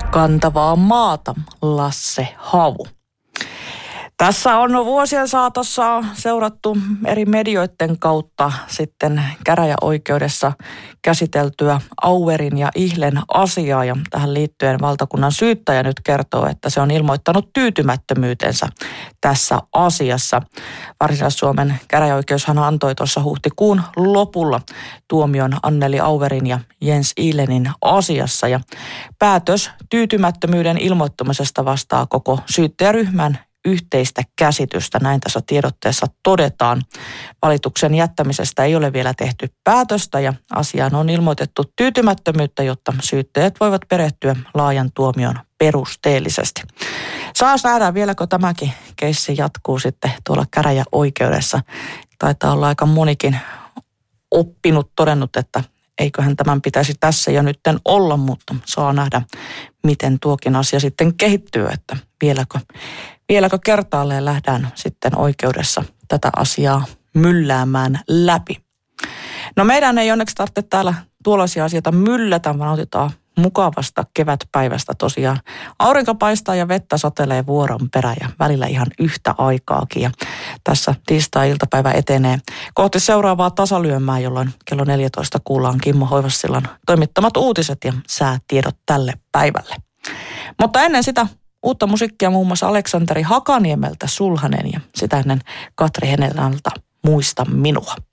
Kantavaa maata, Lasse Havu. Tässä on vuosien saatossa seurattu eri medioiden kautta sitten käräjäoikeudessa käsiteltyä Auerin ja Ihlen asiaa. Ja tähän liittyen valtakunnan syyttäjä nyt kertoo, että se on ilmoittanut tyytymättömyytensä tässä asiassa. Varsinais-Suomen käräjäoikeushan antoi tuossa huhtikuun lopulla tuomion Anneli Auerin ja Jens Ihlenin asiassa. Ja päätös tyytymättömyyden ilmoittamisesta vastaa koko syyttäjäryhmän yhteistä käsitystä. Näin tässä tiedotteessa todetaan. Valituksen jättämisestä ei ole vielä tehty päätöstä ja asiaan on ilmoitettu tyytymättömyyttä, jotta syyttäjät voivat perehtyä laajan tuomion perusteellisesti. Saas nähdään vieläkö tämäkin keissi jatkuu sitten tuolla käräjäoikeudessa. Taitaa olla aika monikin oppinut, todennut, että eiköhän tämän pitäisi tässä ja nytten olla, mutta saa nähdä, miten tuokin asia sitten kehittyy, että vieläkö kertaalleen lähdään sitten oikeudessa tätä asiaa mylläämään läpi. No meidän ei onneksi tarvitse täällä tuollaisia asioita myllätä, vaan otetaan mukavasta kevätpäivästä tosiaan. Aurinko paistaa ja vettä satelee vuoron perä ja välillä ihan yhtä aikaakin. Ja tässä tiistai-iltapäivä etenee kohti seuraavaa tasalyömää, jolloin kello 14 kuullaan Kimmo Hoivassilan toimittamat uutiset ja säätiedot tälle päivälle. Mutta ennen sitä uutta musiikkia muun muassa Aleksanteri Hakaniemeltä Sulhanen ja sitä ennen Katri Henelältä Muista minua.